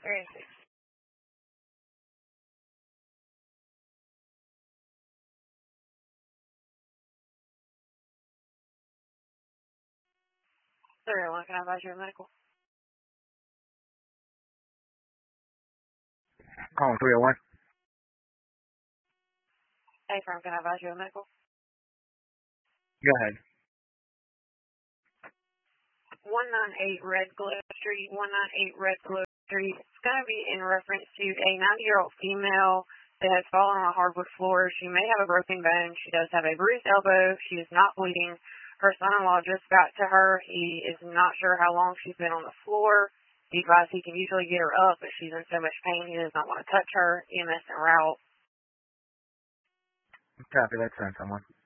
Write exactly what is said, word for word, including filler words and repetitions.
three six. three oh one, can I advise you of medical? Calling three oh one. Hey, firm, can I advise you of medical? Go ahead. one ninety-eight Red Glow Street, one ninety-eight Red Glow Street. It's going to be in reference to a ninety-year-old female that has fallen on a hardwood floor. She may have a broken bone. She does have a bruised elbow. She is not bleeding. Her son-in-law just got to her. He is not sure how long she's been on the floor. He advised he can usually get her up, but she's in so much pain he does not want to touch her. E M S and route. Copy that, send someone.